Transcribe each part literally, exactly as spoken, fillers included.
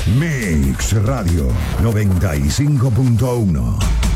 Mix Radio noventa y cinco punto uno.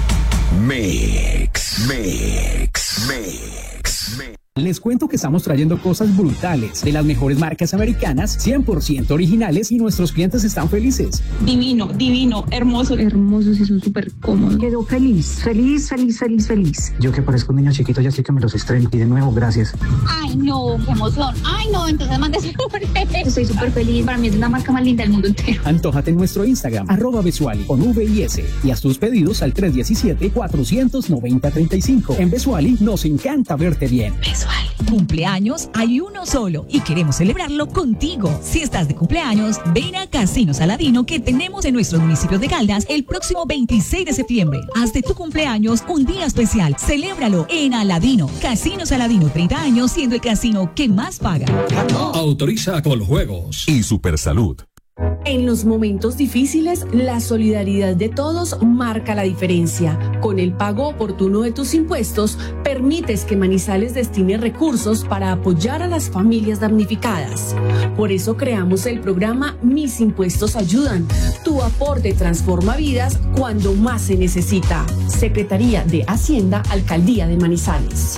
Mix, Mix, Mix, Mix. Les cuento que estamos trayendo cosas brutales de las mejores marcas americanas, cien por ciento originales, y nuestros clientes están felices. Divino, divino, hermoso. Hermosos y son súper cómodos. Quedó feliz, feliz, feliz, feliz, feliz. Yo que parezco un niño chiquito ya estoy que me los estreno. Y de nuevo, gracias. Ay, no, qué emoción. Ay, no, entonces mándese por él. Estoy súper feliz. Para mí es la marca más linda del mundo entero. Antójate en nuestro Instagram, arroba Besuali, con V y S. Y haz tus pedidos al tres uno siete, cuatro nueve cero, tres cinco. En Besuali nos encanta verte bien. Besuali. Cumpleaños hay uno solo y queremos celebrarlo contigo. Si estás de cumpleaños, ven a Casino Saladino, que tenemos en nuestros municipios de Caldas el próximo veintiséis de septiembre. Haz de tu cumpleaños un día especial. Celébralo en Aladino. Casino Saladino, treinta años siendo el casino que más paga. Autoriza Coljuegos y Supersalud. En los momentos difíciles, la solidaridad de todos marca la diferencia. Con el pago oportuno de tus impuestos, permites que Manizales destine recursos para apoyar a las familias damnificadas. Por eso creamos el programa Mis Impuestos Ayudan. Tu aporte transforma vidas cuando más se necesita. Secretaría de Hacienda, Alcaldía de Manizales.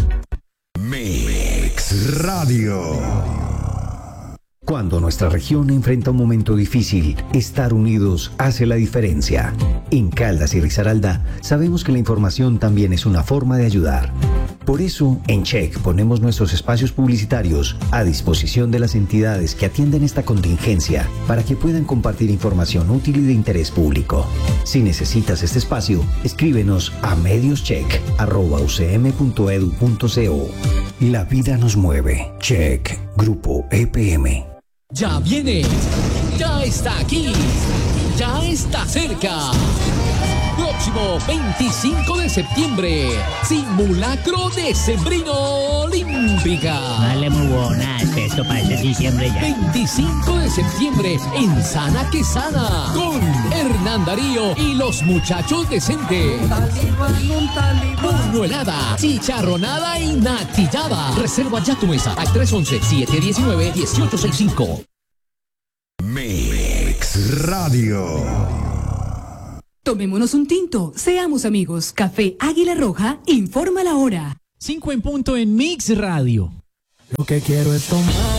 Mix Radio. Cuando nuestra región enfrenta un momento difícil, estar unidos hace la diferencia. En Caldas y Risaralda sabemos que la información también es una forma de ayudar. Por eso, en Check ponemos nuestros espacios publicitarios a disposición de las entidades que atienden esta contingencia para que puedan compartir información útil y de interés público. Si necesitas este espacio, escríbenos a medioscheck arroba u c m punto edu punto co. La vida nos mueve. Check, Grupo E P M. Ya viene, ya está aquí, ya está cerca. Próximo veinticinco de septiembre, simulacro decembrino olímpica. Dale muy buena, esto parece diciembre ya. veinticinco de septiembre en Sana que Sana, con Hernán Darío y los muchachos decentes. Buñuelada, chicharronada y natillada. Reserva ya tu mesa al tres once, siete diecinueve, dieciocho sesenta y cinco. Mix Radio. Tomémonos un tinto, seamos amigos. Café Águila Roja informa la hora. Cinco en punto en Mix Radio. Lo que quiero es tomar.